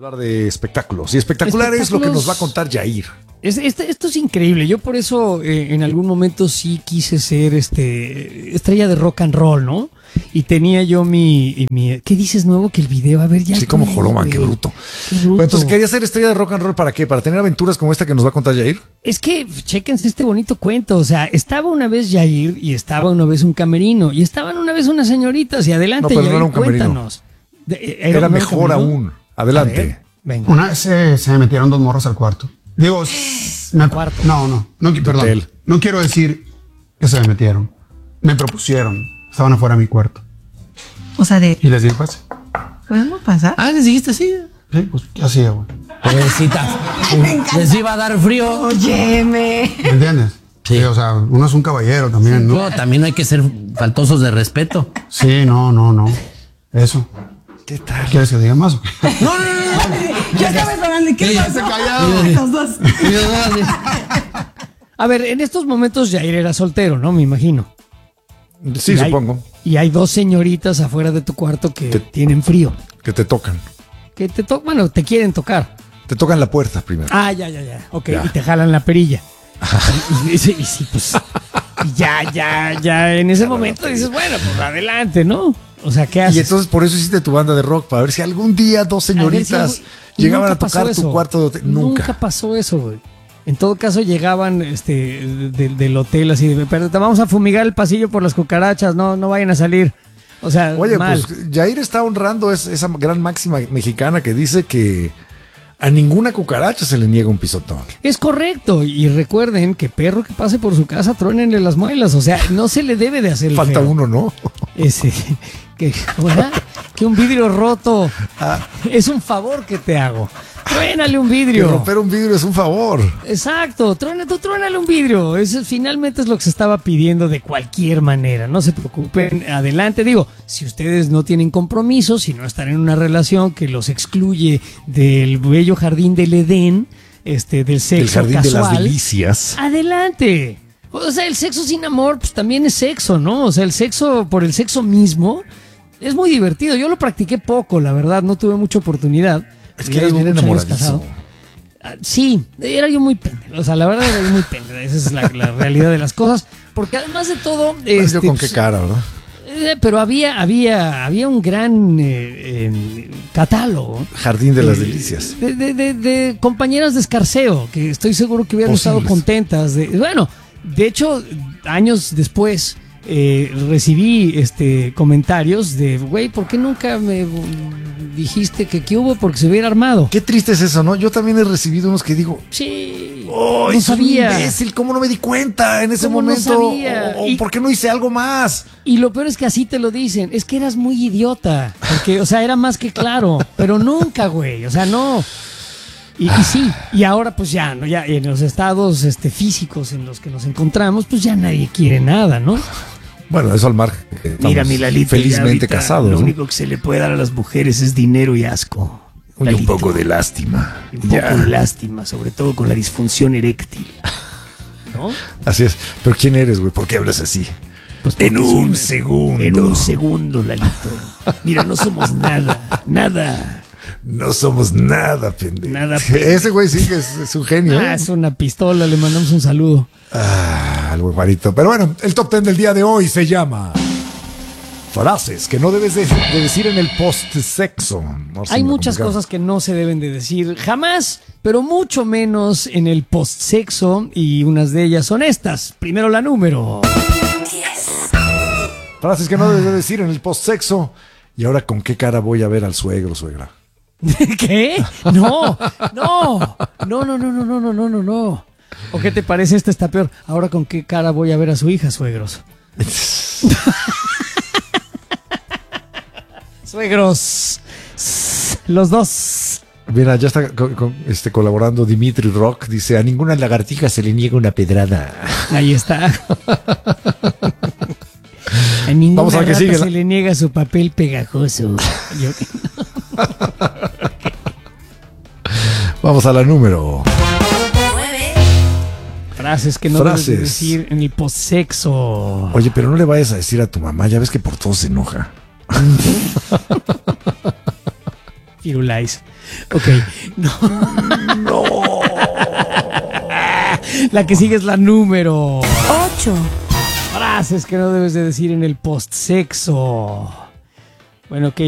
Hablar de espectáculos. Y espectacular es lo que nos va a contar Yair. Esto es increíble. Yo por eso en algún momento sí quise ser estrella de rock and roll, ¿no? Y tenía yo mi ¿qué dices nuevo? Que el video, a ver, ya. Sí, como Joloman, qué bruto. Bueno, entonces, ¿quería ser estrella de rock and roll para qué? ¿Para tener aventuras como esta que nos va a contar Yair? Es que, chéquense este bonito cuento. O sea, estaba una vez Yair y estaba una vez un camerino y estaban una vez unas señoritas y adelante, no, pero Yair, no era un camerino. Cuéntanos. Era mejor aún. Adelante. Venga. Una vez se me metieron dos morras al cuarto. Digo, cuarto. No, perdón. Hotel. No quiero decir que se me metieron. Me propusieron. Estaban afuera de mi cuarto. O sea, Y les dije, pase. ¿podemos pasar? Ah, les dijiste así. Sí, pues, ¿qué hacía, güey? Pobrecitas. Les iba a dar frío. Óyeme. ¿Me entiendes? Sí. O sea, uno es un caballero también, ¿no? No, también no hay que ser faltosos de respeto. Sí, no. Eso. ¿Qué tal? ¿Quieres que diga más? o qué? No. Ya sabes, Orale, ¿qué Sí, pasó? callado. Los dos. A ver, en estos momentos Yair era soltero, ¿no? Me imagino. Sí, Y hay- supongo. Y hay dos señoritas afuera de tu cuarto que tienen frío. Que te tocan. Que te quieren tocar. Te tocan la puerta primero. Ah, ya. Ok, Ya. y te jalan la perilla. Y sí, pues. Y ya. En ese momento dices, bueno, pues adelante, ¿no? O sea, ¿qué haces? Y entonces por eso hiciste tu banda de rock, para ver si algún día dos A ver señoritas si y llegaban a nunca pasó tocar tu eso. cuarto de hotel. Nunca pasó eso, güey. En todo caso llegaban del hotel así de, pero te vamos a fumigar el pasillo por las cucarachas, no vayan a salir. O sea, Oye, mal. pues Yair está honrando esa gran máxima mexicana que dice que a ninguna cucaracha se le niega un pisotón. Es correcto, y recuerden que perro que pase por su casa, truénenle las muelas, o sea, no se le debe de hacer el Falta feo. uno, ¿no? ¿Verdad? Que un vidrio roto es un favor que te hago. Truénale un Que vidrio. romper un vidrio es un favor. Exacto, truénale un vidrio. Eso finalmente es lo que se estaba pidiendo de cualquier manera. No se preocupen, adelante. Digo, si ustedes no tienen compromiso, si no están en una relación que los excluye del bello jardín del Edén, del sexo El jardín de las casual, delicias. adelante. O sea, el sexo sin amor, pues también es sexo, ¿no? O sea, el sexo por el sexo mismo es muy divertido. Yo lo practiqué poco, la verdad, no tuve mucha oportunidad. Es que Ya eres llevo bien muchos años enamoradizo. casado. Sí, era yo muy pendejo. O sea, la verdad era yo muy pendejo. Esa es la realidad de las cosas. Porque además de todo. Yo con qué cara, ¿verdad? Pero había un gran catálogo Jardín de las delicias. de compañeras de escarceo que estoy seguro que hubieran estado Posibles. contentas. Bueno, de hecho, años después recibí comentarios de, güey, ¿por qué nunca me dijiste que qué hubo? Porque se hubiera armado. Qué triste es eso, ¿no? Yo también he recibido unos que digo, Sí, ¡oh, no soy un sabía. imbécil! ¿Cómo no me di cuenta en ese ¿Cómo no momento? sabía? ¿O Y- por qué no hice algo más? Y lo peor es que así te lo dicen. Es que eras muy idiota. Porque, o sea, era más que claro. Pero nunca, güey. O sea, no. Y sí. Y ahora, pues ya, ¿no? Ya en los estados físicos en los que nos encontramos, pues ya nadie quiere nada, ¿no? Bueno, eso al margen. Mira, estamos mi Lalita, felizmente ya ahorita casados. Lo ¿no? único que se le puede dar a las mujeres es dinero y asco. Y un Lalito. poco de lástima. Y un poco Ya. de lástima, sobre todo con la disfunción eréctil. ¿No? Así es. Pero ¿quién eres, güey? ¿Por qué hablas así? Pues porque En un sí, segundo. En un segundo, Lalito. Mira, no somos nada. No somos nada, pendejo. Nada, pendejo. Ese güey sí que es un genio. ¿eh? Es una pistola, le mandamos un saludo. El buen Juanito. Pero bueno, el top 10 del día de hoy se llama frases que no debes de decir en el post-sexo. No sé, Hay me muchas complicado. cosas que no se deben de decir jamás, pero mucho menos en el post-sexo, y unas de ellas son estas. Primero la número. Frases que no debes de decir en el post-sexo. Y ahora, ¿con qué cara voy a ver al suegro, suegra? ¿Qué? No. ¿O qué te parece? Esta está peor. Ahora, ¿con qué cara voy a ver a su hija, suegros? Suegros. Los dos. Mira, ya está colaborando Dimitri Rock. Dice, a ninguna lagartija se le niega una pedrada. Ahí está. A ninguna Vamos a ver qué rata sigue. se le niega su papel pegajoso. Vamos a la número. Frases que no debes de decir en el postsexo. Oye, pero no le vayas a decir a tu mamá. Ya ves que por todo se enoja. Firulais. Ok. No. La que sigue es la número 8. frases que no debes de decir en el post-sexo. Bueno, ok.